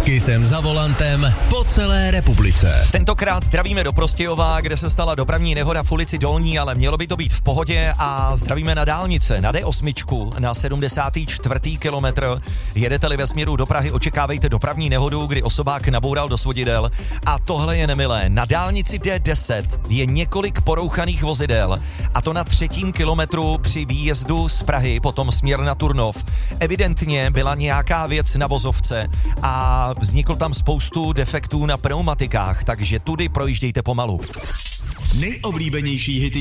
Kisem za volantem po celé republice. Tentokrát zdravíme do Prostějova, kde se stala dopravní nehoda v ulici Dolní, ale mělo by to být v pohodě, a zdravíme na dálnice, na D8, na 74. kilometr. Jedete-li ve směru do Prahy, očekávejte dopravní nehodu, kdy osobák naboural do svodidel. A tohle je nemilé. Na dálnici D10 je několik porouchaných vozidel, a to na 3. kilometru při výjezdu z Prahy, potom směr na Turnov. Evidentně byla nějaká věc na vozovce a vznikl tam spoustu defektů na pneumatikách, takže tudy projíždějte pomalu. Nejoblíbenější hity